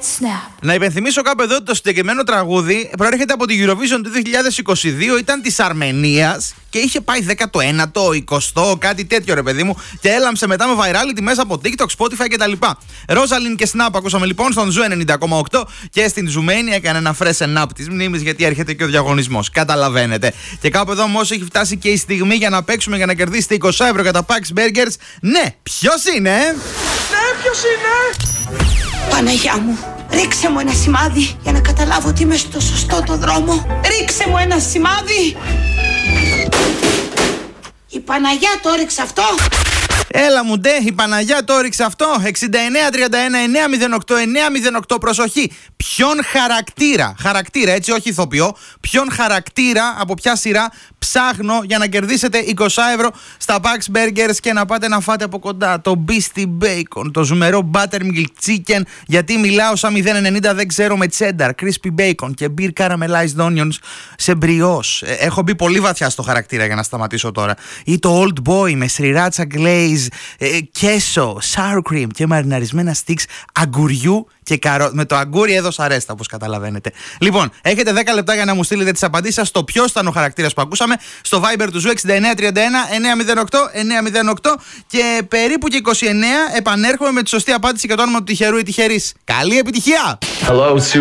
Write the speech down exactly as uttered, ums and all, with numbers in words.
Να υπενθυμίσω κάπου εδώ ότι το συγκεκριμένο τραγούδι προέρχεται από την Eurovision του δύο χιλιάδες είκοσι δύο, ήταν της Αρμενίας και είχε πάει δέκατο ένατο, εικοστό, κάτι τέτοιο ρε παιδί μου, και έλαμψε μετά με virality μέσα από TikTok, Spotify κτλ. Ρόζαλιν και Snap ακούσαμε λοιπόν στον Ζου ενενήντα κόμμα οκτώ και στην Ζουμένη έκανε ένα freshen up της μνήμης, γιατί έρχεται και ο διαγωνισμός. Καταλαβαίνετε. Και κάπου εδώ όμως έχει φτάσει και η στιγμή για να παίξουμε για να κερδίσετε είκοσι ευρώ για τα Pax Burgers. Ναι, ποιος είναι? Ναι, ποιος είναι? Παναγιά μου, ρίξε μου ένα σημάδι για να καταλάβω ότι είμαι στο σωστό το δρόμο. Ρίξε μου ένα σημάδι. Η Παναγιά το ρίξε αυτό. Έλα μου ντε, η Παναγιά το έριξε αυτό. εξήντα εννέα τριάντα ένα εννιακόσια οκτώ εννιακόσια οκτώ. Προσοχή. Ποιον χαρακτήρα, χαρακτήρα έτσι, όχι ηθοποιό, ποιον χαρακτήρα από ποια σειρά ψάχνω για να κερδίσετε είκοσι ευρώ στα Pax Burgers και να πάτε να φάτε από κοντά το Beastie Bacon, το ζουμερό Buttermilk Chicken, γιατί μιλάω σαν μηδέν ενενήντα δεν ξέρω, με cheddar, crispy bacon και beer caramelized onions σε μπριός. Έχω μπει πολύ βαθιά στο χαρακτήρα για να σταματήσω τώρα. Ή το Old Boy με σριράτσα glaze, κέσο, sour cream και μαριναρισμένα sticks αγκουριού και καρό... με το αγκούρι έδωσα ρέστα, όπως καταλαβαίνετε. Λοιπόν, έχετε δέκα λεπτά για να μου στείλετε τις απαντήσεις σας στο ποιος ήταν ο χαρακτήρας που ακούσαμε στο Viber του Ζου εξήντα εννέα τριάντα ένα εννιακόσια οκτώ εννιακόσια οκτώ και περίπου και είκοσι εννέα επανέρχομαι με τη σωστή απάντηση και το όνομα του τυχερού ή τυχερής. Καλή επιτυχία! Hello,